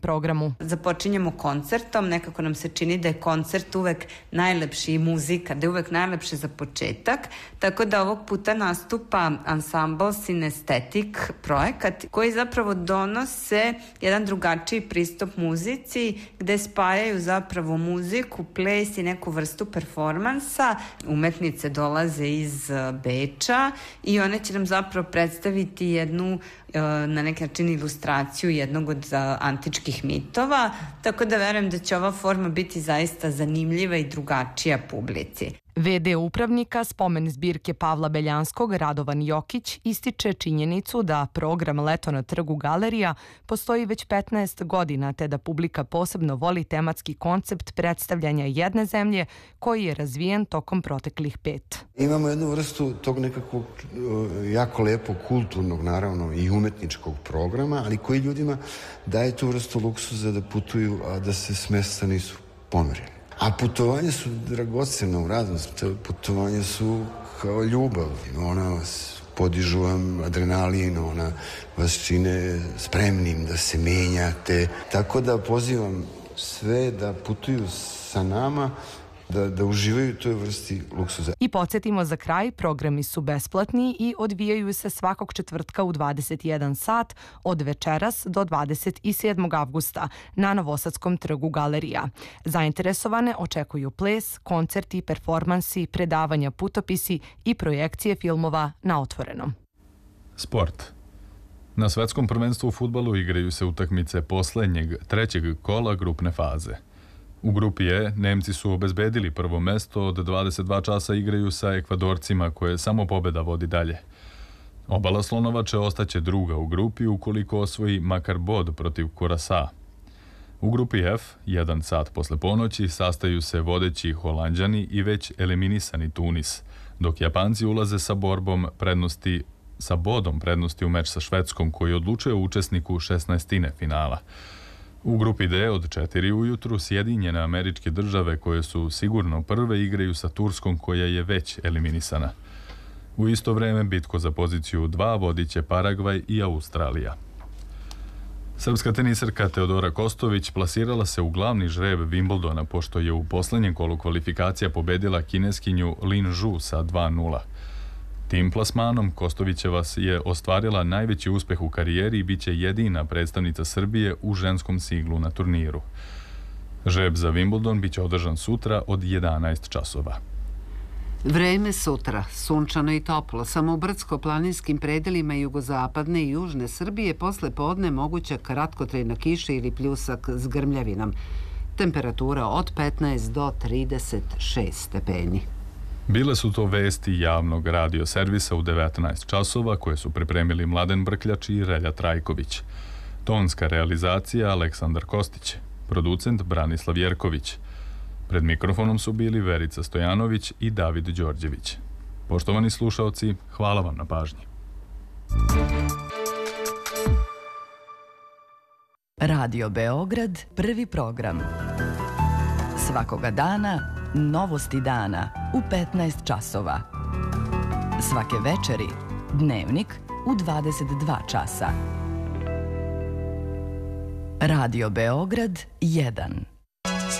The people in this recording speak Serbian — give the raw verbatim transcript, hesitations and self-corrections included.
programu. Započinjemo koncertom, nekako nam se čini da je koncert uvek najlepši i muzika, da je uvek najlepše za početak, tako da ovog puta nastupa ansambl Sinestetik projekat koji zapravo donose jedan drugačiji pristup muzici gde spajaju zapravo muziku, ples i neku vrstu performansa. Umetnice dolaze iz Beča i one će nam zapravo predstaviti jednu na neki način ilustraciju jednog od antičkih mitova, tako da verujem da će ova forma biti zaista zanimljiva i drugačija publici. ve de upravnika spomen zbirke Pavla Beljanskog Radovan Jokić ističe činjenicu da program Leto na trgu galerija postoji već petnaest godina, te da publika posebno voli tematski koncept predstavljanja jedne zemlje koji je razvijen tokom proteklih pet. Imamo jednu vrstu tog nekakvog jako lepog kulturnog, naravno, i umetničkog programa, ali koji ljudima daje tu vrstu luksuza da putuju, a da se s mesta nisu pomerili. A putovanja su dragocena u raznost, putovanja su kao ljubav, ona vas podižu vam adrenalin, ona vas čine spremnim da se menjate, tako da pozivam sve da putuju sa nama, Da, da uživaju u toj vrsti luksuza. I podsjetimo za kraj, programi su besplatni i odvijaju se svakog četvrtka u dvadeset jedan sat od večeras do dvadeset sedmog avgusta na Novosadskom trgu galerija. Zainteresovane očekuju ples, koncerti, performansi, predavanja, putopisi i projekcije filmova na otvorenom. Sport. Na svetskom prvenstvu u fudbalu igraju se utakmice poslednjeg, trećeg kola grupne faze. U grupi E Nemci su obezbedili prvo mesto, od dvadeset dva časa igraju sa Ekvadorcima koje samo pobeda vodi dalje. Obala Slonovače ostaće druga u grupi ukoliko osvoji makar bod protiv Kurasa. U grupi F, jedan sat posle ponoći, sastaju se vodeći Holanđani i već eliminisani Tunis, dok Japanci ulaze sa borbom prednosti, sa bodom prednosti u meč sa Švedskom koji odlučuje učesniku šesnaestine finala. U grupi D od četiri ujutru Sjedinjene Američke Države koje su sigurno prve igraju sa Turskom koja je već eliminisana. U isto vreme bitko za poziciju dva vodiće Paragvaj i Australija. Srpska tenisarka Teodora Kostović plasirala se u glavni žreb Wimbledona pošto je u poslednjem kolu kvalifikacija pobedila kineskinju Lin Zhu sa dva nula. Tim plasmanom Kostovićeva je ostvarila najveći uspeh u karijeri i bit će jedina predstavnica Srbije u ženskom singlu na turniru. Žreb za Wimbledon biće održan sutra od jedanaest časova. Vreme sutra, sunčano i toplo, samo u brdsko-planinskim predelima jugozapadne i južne Srbije posle podne moguća kratkotrajna kiša ili pljusak s grmljavinom. Temperatura od petnaest do trideset šest stepeni. Bile su to vesti javnog radio servisa u devetnaest časova koje su pripremili Mladen Brkljač i Relja Trajković. Tonska realizacija Aleksandar Kostić, producent Branislav Jerković. Pred mikrofonom su bili Verica Stojanović i David Đorđević. Poštovani slušaoci, hvala vam na pažnji. Radio Beograd, prvi program. Svakoga dana novosti dana u petnaest časova. Svake večeri Dnevnik u dvadeset dva časa. Radio Beograd jedan.